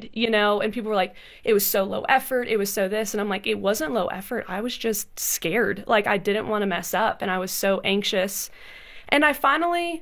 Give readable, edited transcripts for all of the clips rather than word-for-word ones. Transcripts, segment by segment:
did, and people were like, it was so low effort, it was so this, and I'm like, it wasn't low effort. I was just scared. Like, I didn't want to mess up, and I was so anxious. And I finally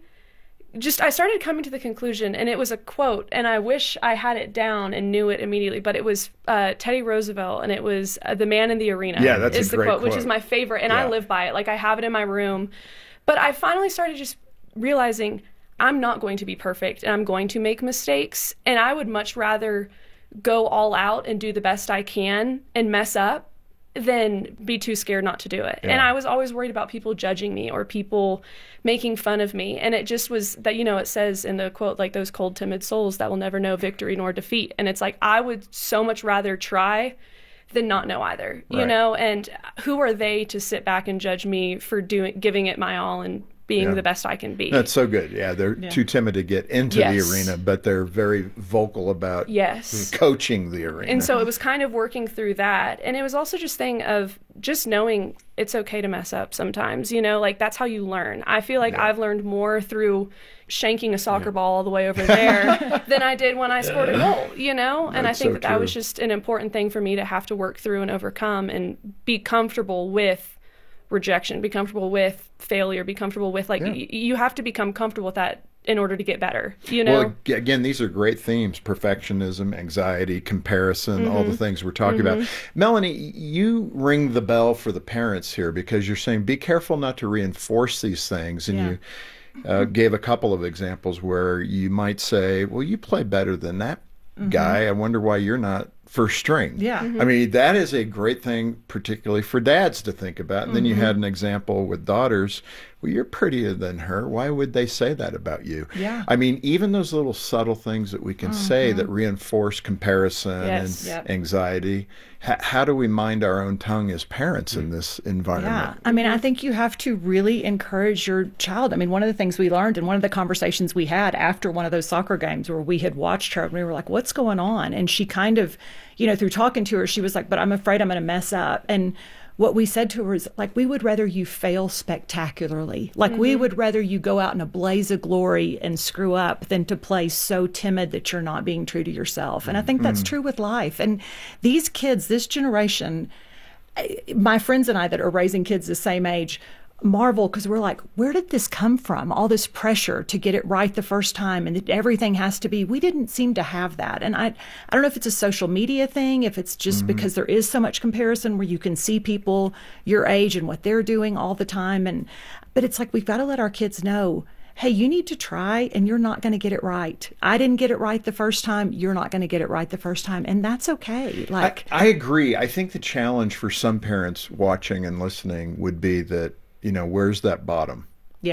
I started coming to the conclusion, and it was a quote, and I wish I had it down and knew it immediately, but it was Teddy Roosevelt, and it was "The Man in the Arena." Yeah, that's is a great quote, which is my favorite, and I live by it. Like, I have it in my room. But I finally started just realizing I'm not going to be perfect, and I'm going to make mistakes, and I would much rather go all out and do the best I can and mess up than be too scared not to do it. And I was always worried about people judging me or people making fun of me. And it just was that, it says in the quote, like, those cold, timid souls that will never know victory nor defeat. And it's like, I would so much rather try than not know either, and who are they to sit back and judge me for giving it my all and being the best I can be. That's so good. Yeah, they're too timid to get into the arena, but they're very vocal about coaching the arena. And so it was kind of working through that. And it was also just thing of just knowing it's okay to mess up sometimes, like, that's how you learn. I feel like I've learned more through shanking a soccer ball all the way over there than I did when I scored a goal, And I think that was just an important thing for me to have to work through and overcome and be comfortable with rejection, be comfortable with failure, be comfortable with, like, you have to become comfortable with that in order to get better, Well, again, these are great themes: perfectionism, anxiety, comparison, all the things we're talking about. Melanie, you ring the bell for the parents here because you're saying be careful not to reinforce these things. And you gave a couple of examples where you might say, well, you play better than that guy. I wonder why you're not first string. I mean, that is a great thing, particularly for dads to think about. And then you had an example with daughters. Well, you're prettier than her. Why would they say that about you? I mean, even those little subtle things that we can say that reinforce comparison and anxiety. How do we mind our own tongue as parents in this environment? I mean, I think you have to really encourage your child. I mean, one of the things we learned and one of the conversations we had after one of those soccer games where we had watched her and we were like, what's going on? And she kind of, through talking to her, she was like, but I'm afraid I'm going to mess up. And what we said to her is, like, we would rather you fail spectacularly. Like, we would rather you go out in a blaze of glory and screw up than to play so timid that you're not being true to yourself. And I think that's true with life. And these kids, this generation, my friends and I that are raising kids the same age, marvel because we're like, where did this come from? All this pressure to get it right the first time and that everything has to be. We didn't seem to have that. And I don't know if it's a social media thing, if it's just because there is so much comparison where you can see people your age and what they're doing all the time. But it's like, we've got to let our kids know, hey, you need to try and you're not going to get it right. I didn't get it right the first time. You're not going to get it right the first time. And that's okay. Like, I agree. I think the challenge for some parents watching and listening would be that, where's that bottom?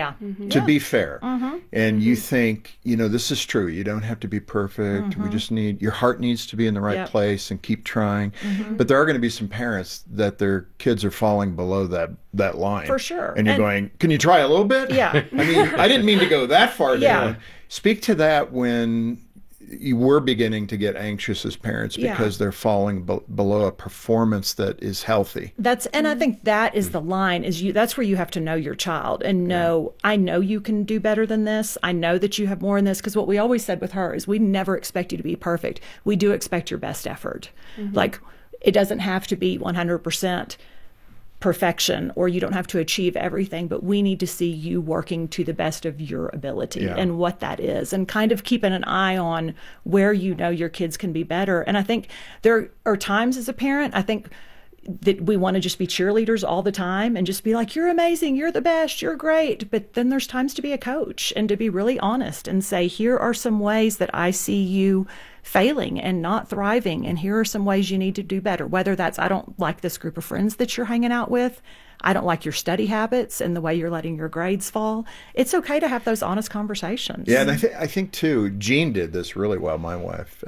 To be fair. And you think, this is true. You don't have to be perfect. We just your heart needs to be in the right place and keep trying. But there are going to be some parents that their kids are falling below that line. For sure. And you're going, can you try a little bit? I mean, I didn't mean to go that far down. Speak to that when you were beginning to get anxious as parents because they're falling below a performance that is healthy. And I think that is the line, that's where you have to know your child and know, I know you can do better than this. I know that you have more in this, because what we always said with her is we never expect you to be perfect. We do expect your best effort. Like, it doesn't have to be 100% perfection, or you don't have to achieve everything, but we need to see you working to the best of your ability and what that is, and kind of keeping an eye on where your kids can be better. And I think there are times as a parent, I think that we want to just be cheerleaders all the time and just be like, you're amazing, you're the best, you're great. But then there's times to be a coach and to be really honest and say, here are some ways that I see you failing and not thriving, and here are some ways you need to do better. Whether that's, I don't like this group of friends that you're hanging out with, I don't like your study habits and the way you're letting your grades fall. It's okay to have those honest conversations. Yeah, and I think too, Jean did this really well, my wife.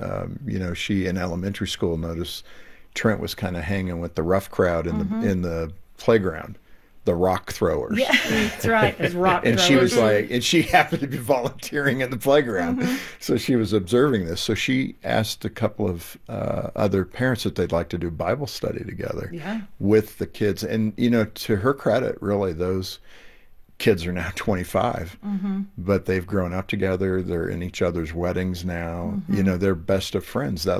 She in elementary school noticed Trent was kind of hanging with the rough crowd in the playground, the rock throwers. Yeah, that's right. Those rock and throwers. She was like, and she happened to be volunteering in the playground. So she was observing this. So she asked a couple of other parents if they'd like to do Bible study together with the kids. And, to her credit, really, those kids are now 25, but they've grown up together. They're in each other's weddings now. They're best of friends.